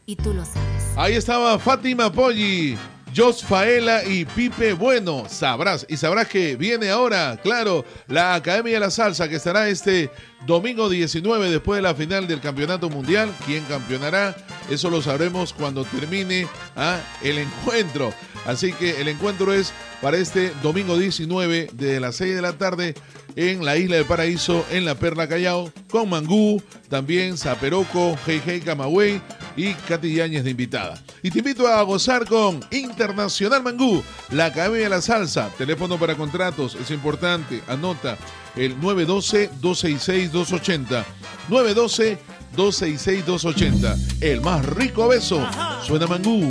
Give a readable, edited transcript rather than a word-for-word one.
y tú lo sabes. Ahí estaba Fátima Poggi, Jos Faela y Pipe Bueno. Sabrás que viene ahora, claro, la Academia de la Salsa, que estará este domingo 19 después de la final del Campeonato Mundial. ¿Quién campeonará? Eso lo sabremos cuando termine el encuentro. Así que el encuentro es para este domingo 19 de las 6 de la tarde en la Isla del Paraíso, en la Perla Callao, con Mangú, también Zaperoco, Hey Camagüey y Katy Yáñez de invitada. Y te invito a gozar con Internacional Mangú, la Academia de la Salsa. Teléfono para contratos, es importante, anota el 912-266-280. 912-266-280. El más rico beso, suena Mangú.